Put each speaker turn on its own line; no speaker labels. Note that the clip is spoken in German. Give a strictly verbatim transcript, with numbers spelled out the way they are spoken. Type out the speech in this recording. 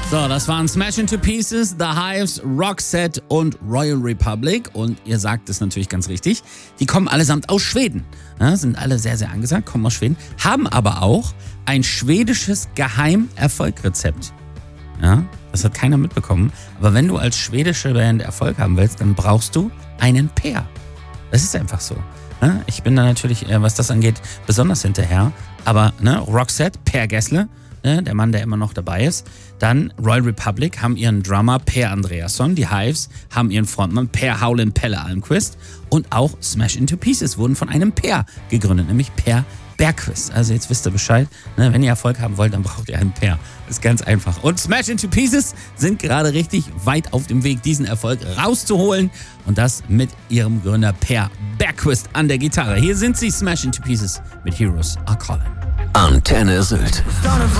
So, das waren Smash Into Pieces, The Hives, Roxette und Royal Republic. Und ihr sagt es natürlich ganz richtig, die kommen allesamt aus Schweden. Ja, sind alle sehr, sehr angesagt, kommen aus Schweden. Haben aber auch ein schwedisches Geheimerfolgrezept. Ja, das hat keiner mitbekommen. Aber wenn du als schwedische Band Erfolg haben willst, dann brauchst du einen Pair. Das ist einfach so. Ja, ich bin da natürlich, was das angeht, besonders hinterher. Aber ne, Roxette, Per Gessle, ne, der Mann, der immer noch dabei ist. Dann Royal Republic haben ihren Drummer Per Andreasson. Die Hives haben ihren Frontmann Per Howlin' Pelle Almqvist. Und auch Smash Into Pieces wurden von einem Per gegründet, nämlich Per Bergqvist. Also jetzt wisst ihr Bescheid. Ne, wenn ihr Erfolg haben wollt, dann braucht ihr einen Per. Das ist ganz einfach. Und Smash Into Pieces sind gerade richtig weit auf dem Weg, diesen Erfolg rauszuholen. Und das mit ihrem Gründer Per Bergqvist an der Gitarre. Hier sind sie, Smash Into Pieces mit Heroes Are Calling.
Antenne Sylt.